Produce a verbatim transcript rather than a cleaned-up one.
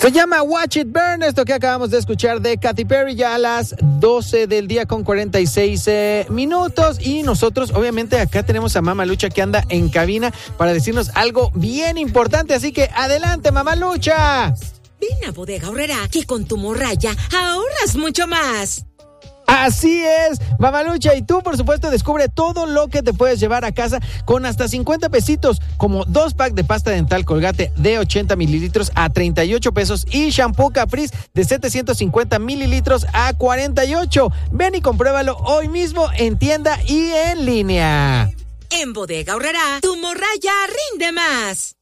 Se llama Watch It Burn, esto que acabamos de escuchar de Katy Perry, ya a las doce del día con cuarenta y seis eh, minutos. Y nosotros, obviamente, acá tenemos a Mamalucha que anda en cabina para decirnos algo bien importante. Así que adelante, Mamalucha. Ven a Bodega Aurrerá, que con tu morraya ahorras mucho más. Así es, Mamalucha, y tú por supuesto descubre todo lo que te puedes llevar a casa con hasta cincuenta pesitos, como dos packs de pasta dental Colgate de ochenta mililitros a treinta y ocho pesos y shampoo Caprice de setecientos cincuenta mililitros a cuarenta y ocho. Ven y compruébalo hoy mismo en tienda y en línea. En Bodega Aurrerá, tu morraya rinde más.